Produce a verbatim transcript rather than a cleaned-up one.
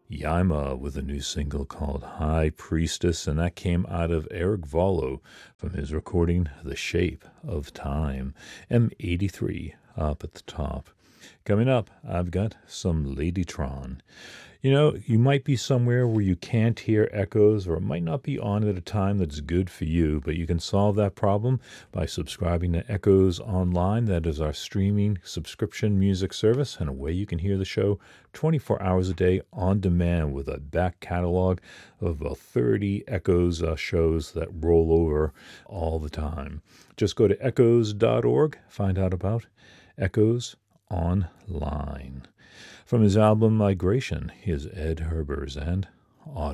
Yaima with a new single called High Priestess, and that came out of Eric Vollo from his recording The Shape of Time. M eighty-three up at the top. Coming up, I've got some Ladytron. You know, you might be somewhere where you can't hear echoes, or it might not be on at a time that's good for you, but you can solve that problem by subscribing to Echoes Online. That is our streaming subscription music service, and a way you can hear the show twenty-four hours a day on demand with a back catalog of about thirty Echoes uh, shows that roll over all the time. Just go to echoes dot org, find out about Echoes Online. From his album Migration, here's Ed Herbers and Autumn.